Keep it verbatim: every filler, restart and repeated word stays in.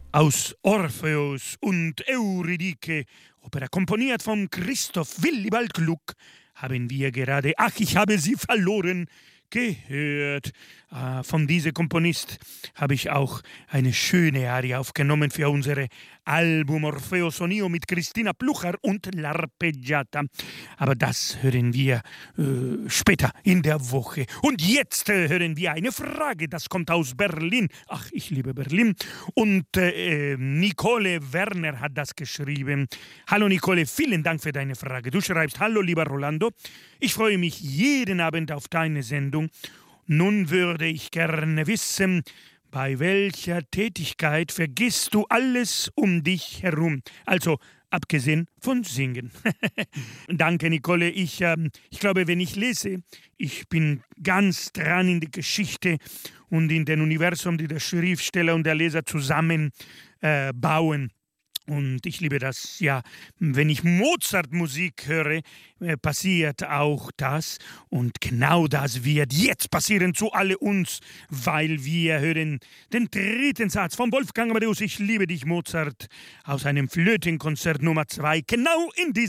Aus Orpheus und Eurydike, Opera komponiert von Christoph Willibald Gluck, haben wir gerade Ach, ich habe sie verloren gehört. Äh, von diesem Komponist habe ich auch eine schöne Arie aufgenommen für unsere Album Orfeo Sonio mit Christina Plucher und L'Arpeggiata. Aber das hören wir äh, später in der Woche. Und jetzt äh, hören wir eine Frage, das kommt aus Berlin. Ach, ich liebe Berlin. Und äh, Nicole Werner hat das geschrieben. Hallo Nicole, vielen Dank für deine Frage. Du schreibst, hallo lieber Rolando, ich freue mich jeden Abend auf deine Sendung. Nun würde ich gerne wissen, bei welcher Tätigkeit vergisst du alles um dich herum? Also abgesehen von Singen. Danke, Nicole. Ich, ähm, ich glaube, wenn ich lese, ich bin ganz dran in die Geschichte und in dem Universum, die der Schriftsteller und der Leser zusammen äh, bauen. Und ich liebe das, ja, wenn ich Mozart-Musik höre, äh, passiert auch das. Und genau das wird jetzt passieren zu alle uns, weil wir hören den dritten Satz von Wolfgang Amadeus, Ich liebe dich, Mozart, aus einem Flötenkonzert Nummer zwei, genau in diesem